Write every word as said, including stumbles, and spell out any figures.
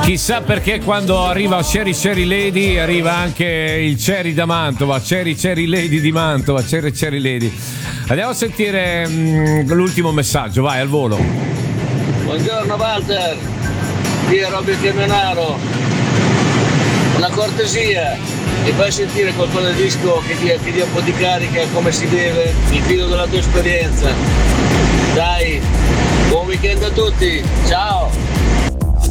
Chissà perché quando arriva Cherry Cherry Lady arriva anche il Cherry da Mantova, Cherry Cherry Lady di Mantova, Cherry Cherry Lady. Andiamo a sentire mh, l'ultimo messaggio, vai al volo. Buongiorno Walter, qui è Robby Chiamenaro. Una cortesia, mi fai sentire qualcosa del disco che dia, che dia un po' di carica come si deve, mi fido della tua esperienza. Dai, buon weekend a tutti, ciao!